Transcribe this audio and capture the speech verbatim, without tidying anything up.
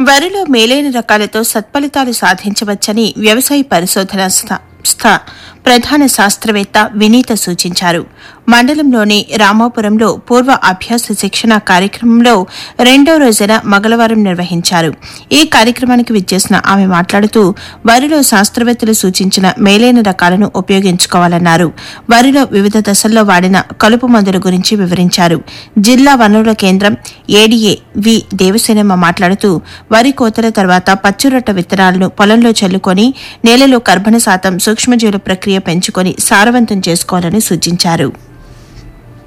వరిలో మేలైన రకాలతో సత్ఫలితాలు సాధించవచ్చని వ్యవసాయ పరిశోధన సంస్థ ప్రధాన శాస్త్రవేత్త వినీత సూచించారు. మండలంలోని రామాపురంలో పూర్వ అభ్యాస శిక్షణ కార్యక్రమంలో రెండో రోజున మంగళవారం నిర్వహించారు. ఈ కార్యక్రమానికి విచ్చేసిన ఆమె మాట్లాడుతూ వరిలో శాస్త్రవేత్తలు సూచించిన మేలైన రకాలను ఉపయోగించుకోవాలన్నారు. వరిలో వివిధ దశల్లో వాడిన కలుపు మందుల గురించి వివరించారు. జిల్లా వనరుల కేంద్రం ఏడీఏ వి దేవసేనమ్మ మాట్లాడుతూ వరి కోతల తర్వాత పచ్చిరొట్ట విత్తనాలను పొలంలో చల్లుకొని నేలలో కర్బన శాతం సూక్ష్మజీవుల ప్రక్రియ పెంచుకొని సారవంతం చేసుకోవాలని సూచించారు.